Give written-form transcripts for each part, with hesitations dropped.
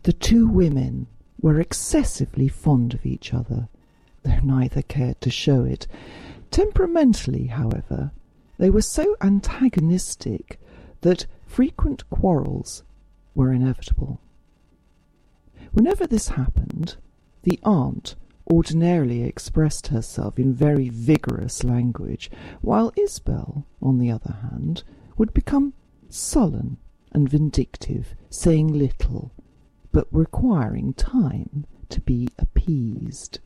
The two women were excessively fond of each other, though neither cared to show it. Temperamentally, however, they were so antagonistic that frequent quarrels were inevitable. Whenever this happened, the aunt ordinarily expressed herself in very vigorous language, while Isabel, on the other hand, would become sullen and vindictive, saying little, but requiring time to be appeased.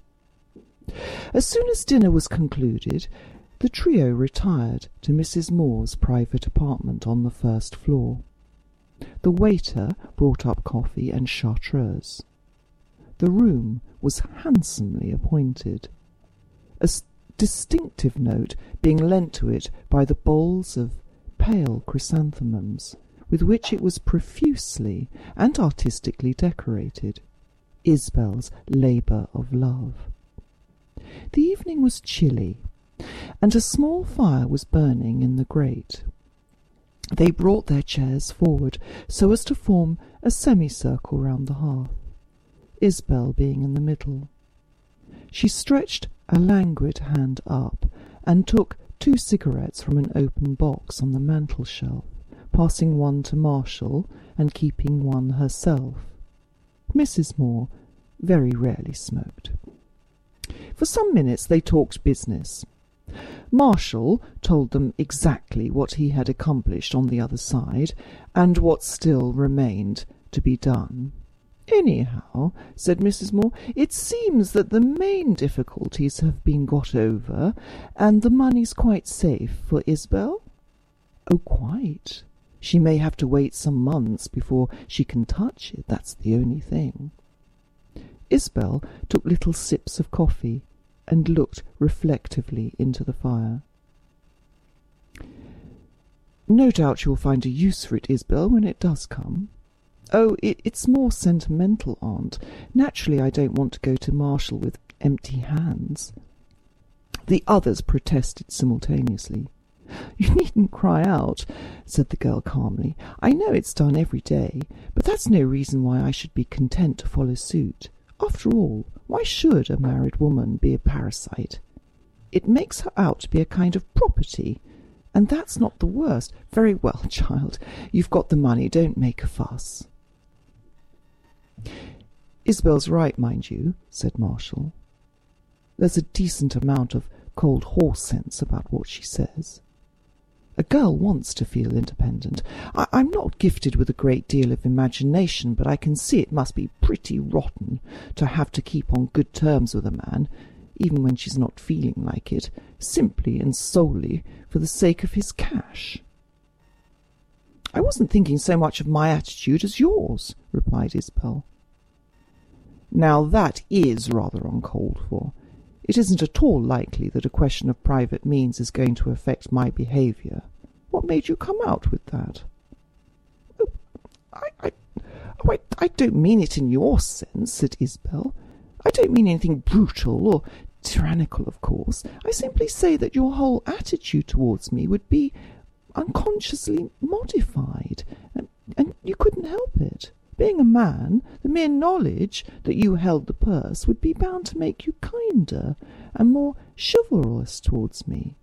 As soon as dinner was concluded, the trio retired to Mrs. Moore's private apartment on the first floor. The waiter brought up coffee and chartreuse. The room was handsomely appointed, a distinctive note being lent to it by the bowls of pale chrysanthemums, with which it was profusely and artistically decorated, Isabel's labour of love. The evening was chilly, and a small fire was burning in the grate. They brought their chairs forward so as to form a semicircle round the hearth, Isabel being in the middle. She stretched a languid hand up and took 2 cigarettes from an open box on the mantel-shelf, passing one to Marshall and keeping one herself. Mrs. Moore very rarely smoked. For some minutes they talked business. Marshall told them exactly what he had accomplished on the other side, and what still remained to be done. "Anyhow," said Mrs. Moore, "it seems that the main difficulties have been got over, and the money's quite safe for Isabel?" "Oh, quite. She may have to wait some months before she can touch it, that's the only thing." Isabel took little sips of coffee and looked reflectively into the fire. "No doubt you'll find a use for it, Isabel, when it does come." "Oh, it's more sentimental, aunt. Naturally I don't want to go to Marshall with empty hands." The others protested simultaneously. "You needn't cry out," said the girl calmly. "I know it's done every day, but that's no reason why I should be content to follow suit. After all, why should a married woman be a parasite? It makes her out to be a kind of property, and that's not the worst. Very well, child, you've got the money, don't make a fuss." "Isabel's right, mind you," said Marshall. "There's a decent amount of cold horse sense about what she says. A girl wants to feel independent. I'm not gifted with a great deal of imagination, but I can see it must be pretty rotten to have to keep on good terms with a man, even when she's not feeling like it, simply and solely for the sake of his cash." "I wasn't thinking so much of my attitude as yours," replied Isabel. "Now that is rather uncalled for. It isn't at all likely that a question of private means is going to affect my behaviour. What made you come out with that?" I don't mean it in your sense," said Isabel. "I don't mean anything brutal or tyrannical, of course. I simply say that your whole attitude towards me would be unconsciously modified, and you couldn't help it. Being a man, the mere knowledge that you held the purse would be bound to make you kinder and more chivalrous towards me.